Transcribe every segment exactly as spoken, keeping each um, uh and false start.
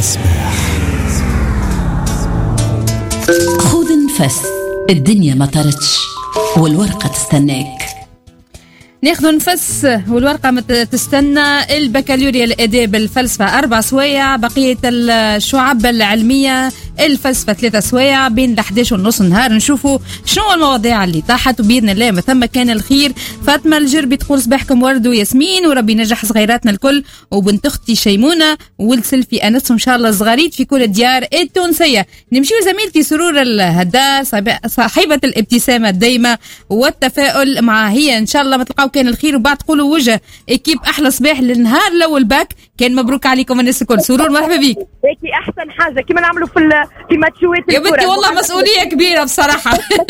صباح. خذ نفس، الدنيا ما طارتش والورقة تستناك. ناخذ نفس والورقة تستنى. البكالوريا الآداب الفلسفة أربع سوايع، بقية الشعب العلمية الفلسفة ثلاثة سوايع. بين الحداش ونص نهار نشوفوا شنو المواضيع اللي طاحت، وبإذن الله ما ثم كان الخير. فاطمة الجربي تقول صباحكم ورد وياسمين، وربي نجح صغيراتنا الكل، وبنت أختي شيمونة وولد سلفي أنس إن شاء الله صغاريت في كل الديار التونسية. نمشي زميلتي سرور الهدار صاحبة الابتسامة الدايمة والتفاؤل مع هي إن شاء الله ما تلقاو كان الخير، وبعد تقولوا وجه اكيب احلى صباح للنهار الاول باك. كان مبروك عليكم الناس الكل. سرور مرحبا بيك. بيكي احسن حاجه كيما نعملوا في في ماتشوات يا بنتي والله مسؤوليه كبيره بصراحه.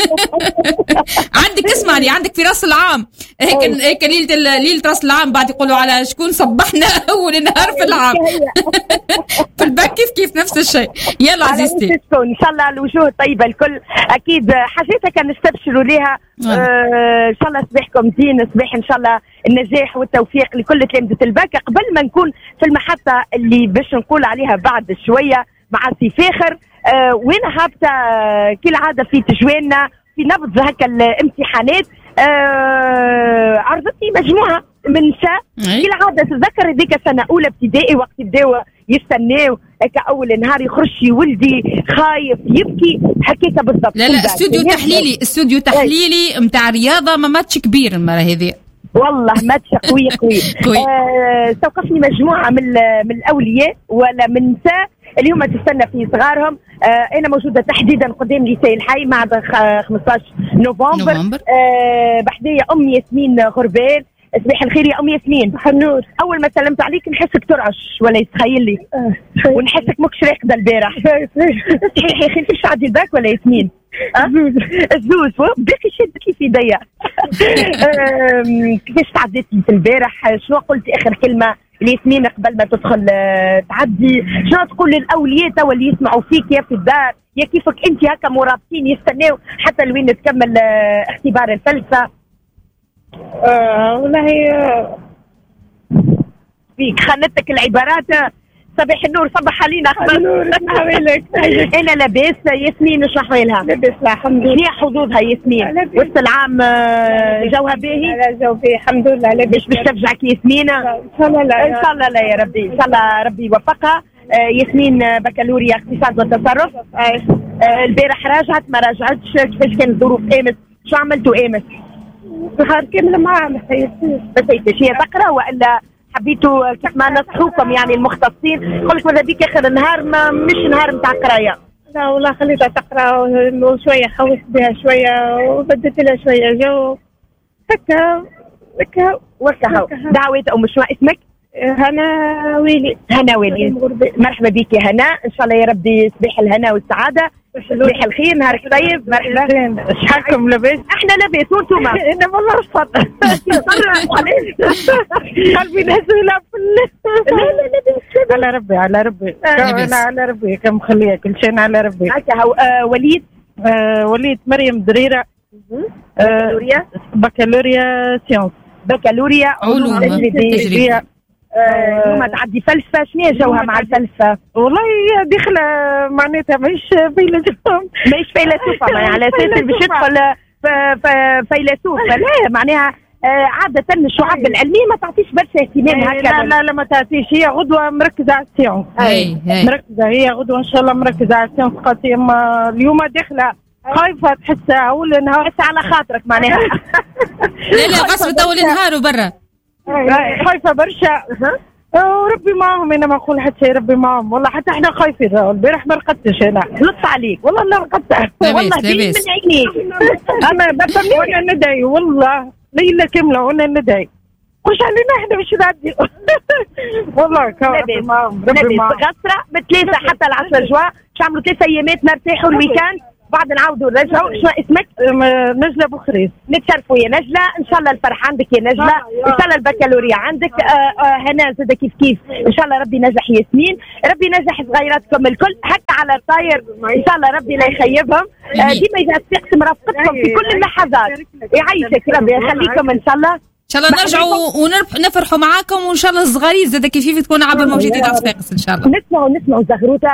عندك اسمعني، عندك في راس العام هيك هيك ليله ليله راس العام بعد يقولوا على شكون صبحنا اول النهار في العام. في الباك كيف كيف نفس الشيء. يلا عزيزتي ان شاء الله الوجوه الطيبه الكل اكيد حاجاتها كان نستبشروا ليها. آه ان شاء الله صباحكم زين، صباح ان شاء الله النجاح والتوفيق لكل تلامذة الباك. قبل ما نكون في المحطة اللي باش نقول عليها بعد شوية مع سي فاخر، آه وين هابطة كالعادة في تجواننا في نبض هكا الامتحانات. آه عرضتني مجموعة من نساء كالعادة تذكر هذيك سنة أولى ابتدائي وقت يبداو يستناو هكا أول نهار يخرج ولدي خايف يبكي هكاكا بالضبط. لا لا استوديو تحليلي استوديو تحليلي متاع رياضة ما ماتش كبير المرة هذه والله ماتش قوي قوي. آه توقفني مجموعة من من الأولياء ولا من نساء اللي هم تستنى في صغارهم. آه أنا موجودة تحديدا قدام ليسي الحي معهد خمسة عشر نوفمبر. آه بحدية أم ياسمين غربال. صباح الخير يا أم ياسمين. النور. أول ما سلمت عليك نحسك ترعش ولا يتخيل لي. آه. ونحسك مكش راقدة البارح. صحيح يا أخي أنت مش عادي الباك ولا ياسمين؟ الزوز الزوز باقي شدت لي في يديا. كيفاش تعديتي في البارح؟ شنو قلتي آخر كلمة لياسمين قبل ما تدخل تعدي؟ شنو تقول للأولياء توا اللي يسمعوا فيك يا في الدار يا كيفك أنت هكا مرابطين يستناو حتى لوين تكمل اختبار الفلسفة؟ آه والله فيك خانتك العبارات. صباح النور صبح علينا. النور نحوالك. انا لاباس. ياسمين ايش احوالها؟ لاباس الحمد لله. شنو حظوظها ياسمين؟ وسط العام جوها باهي؟ لا جو باهي الحمد لله. لاباس باش ترجعك ياسمين؟ ان شاء الله لا ان شاء الله لا يا ربي ان شاء الله ربي يوفقها. ياسمين بكالوريا اقتصاد والتصرف. البارح راجعت ما راجعتش؟ كيفاش كانت ظروف امس؟ شو عملتوا امس؟ نهار كامل معاه ما سيتش. ما سيتش هي تقرا ولا حبيتوا كيف ما نصحوكم يعني المختصين يقول لك ماذا بيك اخر النهار ما مش نهار نتاع قرايه؟ لا والله خليتها تقرا وشويه خوفت بها شويه وبدت لها شويه جو هكا هكا وكا. دعوات ام شنو اسمك؟ هنا ويلي. هنا ويلي مرحبا بك يا هنا. ان شاء الله يا ربي صباح الهنا والسعاده. صباح الخير نهارك طيب. مرحبا. شحالكم لاباس؟ احنا لاباس وانتم؟ انا والله رفض قلبي نزولة لا لا لاباس على ربي على ربي انا على ربي كم خليها كل شيء على ربي. هكا هو. آه وليد. آه وليد مريم دريرة. بكالوريا. بكالوريا سيونس. بكالوريا علوم تجريبية. اليوم تعدي فلسفة. شنو جوها مع الفلسفة؟ والله هي داخلة معناتها ماهيش فيلسوفة ماهيش فيلسوفة على أساس باش تدخل فيلسوف. لا معناها عادة الشعب العلمية ما تعطيش برشا اهتمام هكذا. لا لا لا ما تعطيش. هي غدوة مركزة على السيونس. اي مركزة هي غدوة إن شاء الله مركزة على السيونس. خاطر اليوم داخلة خايفة تحسها أول نهار. تحس على خاطرك معناها. لا لا غصبة أول نهار وبرا خايفة برشا. وربي معهم. انا ما نقول حتى ربي معهم والله. حتى احنا خايفين. البارح ما رقدتش انا. لطف عليك والله. لا رقدت والله دين من عينيك. انا بفهمني وانا ندعي والله ليله كامله وانا ندعي. وش علينا احنا مش نعدي والله. ربي معهم ربي معهم. غسرة بثلاثة حتى العشرة جوا. مش عملوا ثلاثة ايامات نرتاحوا الويكاند بعد نعاودوا نرجعوا. شنو اسمك؟ نجلة بوخريس. نتشرفوا يا نجلة. ان شاء الله الفرح عندك يا نجلة. ان شاء الله البكالوريا عندك. آآ آآ هنا زاد كيف كيف ان شاء الله ربي نجح ياسمين. ربي نجح صغيراتكم الكل هكا على الطاير. ان شاء الله ربي لا يخيبهم. ديما اذا تقسم رفقتكم في كل اللحظات. يعيشك ربي يخليكم ان شاء الله. شاء الله نرجعوا ونفرحوا معاكم، وان شاء الله الصغاريز زاد كيف تكون عبر موجودة تاع صفاقس ان شاء الله. نسمعوا نسمعوا زغروطه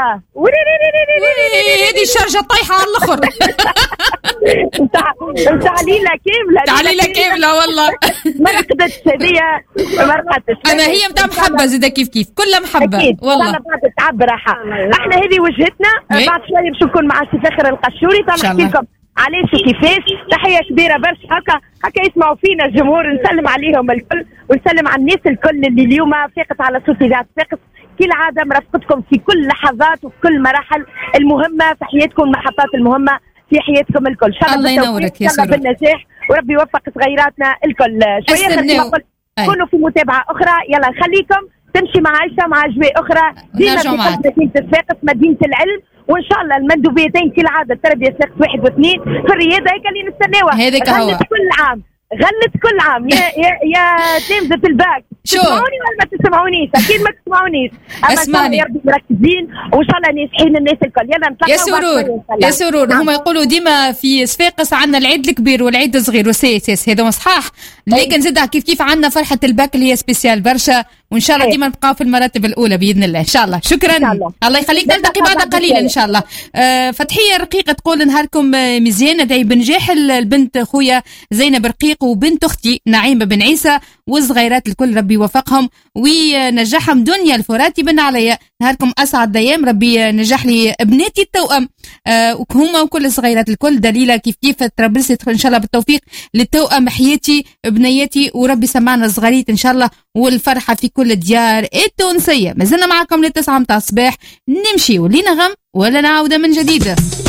هذه الشرجه طايحه على الاخر. نتاع نتاع ليله كامله تاع ليله كامله والله. ما رقدتش هذيا ما رقدتش. انا هي نتاع محبه زاد كيف كيف كلها محبه أكيد. والله. بعد تعب براحه. احنا هذه وجهتنا. بعد شويه باش نكون مع سي فاخر القشوري نحكي لكم علاش وكيفاش. تحيه كبيره برشا هكا هكا يسمعوا فينا الجمهور، نسلم عليهم الكل ونسلم على الناس الكل اللي اليوم فاقت على صوت اذاعه صفاقس. كالعاده مرافقتكم في كل لحظات وفي كل مراحل المهمه في حياتكم، المحطات المهمه في حياتكم الكل. ان شاء الله الله ينورك يا سرور بالنجاح وربي يوفق صغيراتنا الكل. شويه خلينا كونوا في متابعه اخرى. يلا نخليكم تمشي مع عائشه مع اجواء اخرى ديما في مدينه صفاقس مدينه العلم، وان شاء الله المندوبيتين كالعاده التربيه صفاقس واحد واثنين في الرياضه هيك اللي نستناوها. هذاك هو كل عام غلت كل عام. يا يا يا تلامذة الباك تسمعوني ولا ما تسمعونيش؟ اكيد ما تسمعونيش. اسمعني يا ربي مركزين وان شاء الله ناجحين الناس الكل. يلا نطلعوا يا سرور يا سرور. نعم. هما يقولوا ديما في صفاقس عندنا العيد الكبير والعيد الصغير وسيس هذا صحاح، لكن زاد كيف كيف عندنا فرحه الباك اللي هي سبيسيال برشا، وان شاء الله ديما نبقاو في المراتب الاولى باذن الله ان شاء الله. شكرا الله, الله يخليك. نلتقي بعد قليل ان شاء الله. آه فتحيه رقيقه تقول نهاركم مزيان، ندعي بنجاح البنت خويا زينب رقيق وبنت اختي نعيمه بن عيسى والصغيرات الكل ربي يوفقهم وينجحهم. دنيا الفراتي بن عليا نهاركم اسعد ايام، ربي نجح لي ابناتي التوأم آه وهما وكل الصغيرات الكل. دليله كيف كيف تربلست ان شاء الله بالتوفيق للتوأم حياتي بنياتي، وربي سمعنا الصغاريت ان شاء الله والفرحه في كل الديار التونسيه. ما زلنا معكم للتسعة متاع الصباح، نمشي ولينا غم ولا نعود من جديد.